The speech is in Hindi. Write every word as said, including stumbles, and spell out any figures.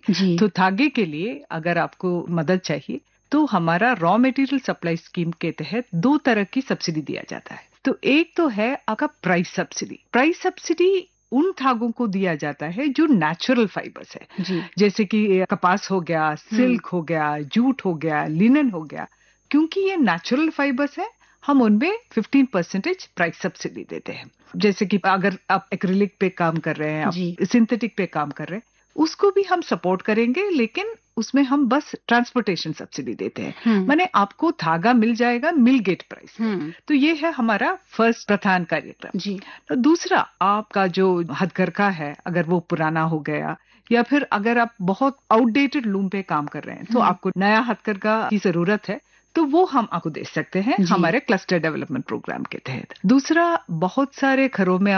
जी। तो धागे के लिए अगर आपको मदद चाहिए तो हमारा रॉ मटेरियल सप्लाई स्कीम के तहत दो तरह की सब्सिडी दिया जाता है। तो एक तो है आपका प्राइस सब्सिडी। प्राइस सब्सिडी उन धागों को दिया जाता है जो नेचुरल फाइबर्स है, जी। जैसे कि कपास हो गया, सिल्क हो गया, जूट हो गया, लिनन हो गया। क्योंकि ये नेचुरल फाइबर्स है, हम उनमें पंद्रह परसेंटेज प्राइस सब्सिडी देते हैं। जैसे कि अगर आप एक्रिलिक पे काम कर रहे हैं, जी। आप सिंथेटिक पे काम कर रहे हैं, उसको भी हम सपोर्ट करेंगे, लेकिन उसमें हम बस ट्रांसपोर्टेशन सब्सिडी देते हैं। माने आपको धागा मिल जाएगा मिल गेट प्राइस पे। तो ये है हमारा फर्स्ट प्रधान कार्यक्रम। जी। तो दूसरा, आपका जो हथकरघा है, अगर वो पुराना हो गया या फिर अगर आप बहुत आउटडेटेड लूम पे काम कर रहे हैं तो आपको नया हथकरघा की जरूरत है, तो वो हम आपको दे सकते हैं हमारे क्लस्टर डेवलपमेंट प्रोग्राम के तहत। दूसरा, बहुत सारे घरों में